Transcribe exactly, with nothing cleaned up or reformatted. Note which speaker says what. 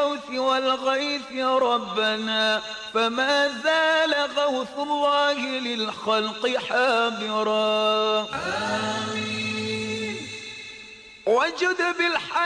Speaker 1: بالغوث والغيث ربنا، فما زال غوث الله للخلق حاضرا. آمين. وجد بالحق